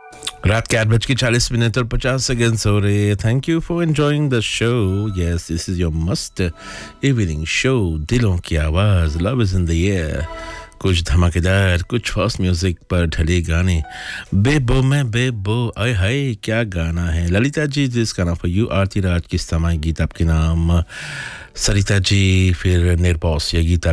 रात के 8:40 और 50 सेकंड्स हो रहे हैं. Thank you for enjoying the show. Yes, this is your must evening show. दिलों की आवाज़, love is in the air. कुछ धमाकेदार, कुछ फास्ट म्यूजिक पर ढले गाने. बेबो में बेबो, आय हाय क्या गाना है. ललिता जी, दिस गाना फॉर यू. आरती राज की समाई गीत आपके नाम. सरिता जी, फिर निर्बॉस, ये गीत